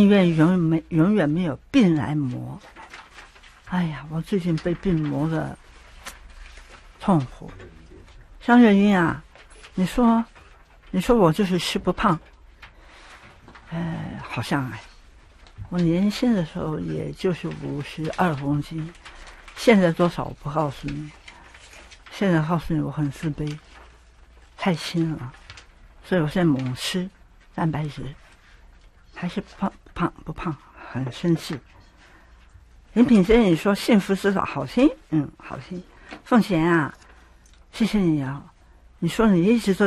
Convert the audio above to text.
但愿永远没有病来磨。哎呀，我最近被病磨得痛苦。张月英啊，你说我就是吃不胖，好像我年轻的时候也就是52公斤，现在多少我不告诉你。现在告诉你我很自卑，太轻了，所以我现在猛吃蛋白质，还是不胖，很生气。林品珍，你说幸福之岛好听，好听。凤贤啊，谢谢你啊，你说你一直都